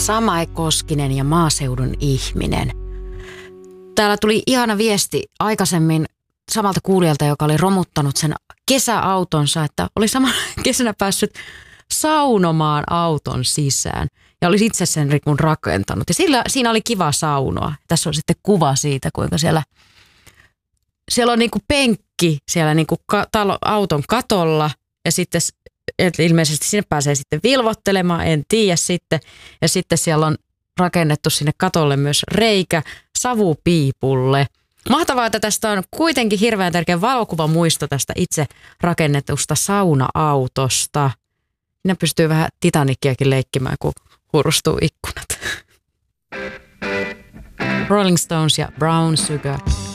Samae Koskinen ja maaseudun ihminen. Täällä tuli ihana viesti aikaisemmin samalta kuulijalta, joka oli romuttanut sen kesäautonsa, että oli samana kesänä päässyt saunomaan auton sisään. Ja olisi itse sen rakentanut. Ja siinä oli kiva saunoa. Tässä on sitten kuva siitä, kuinka siellä on niinku penkki siellä niinku auton katolla. Ja sitten ilmeisesti sinne pääsee sitten vilvoittelemaan, en tiedä sitten. Ja sitten siellä on rakennettu sinne katolle myös reikä savupiipulle. Mahtavaa, että tästä on kuitenkin hirveän tärkeä valokuvamuisto tästä itse rakennetusta sauna-autosta. Siinä pystyy vähän Titanikiakin leikkimään, kun hurustuu ikkunat. Rolling Stones ja Brown Sugar.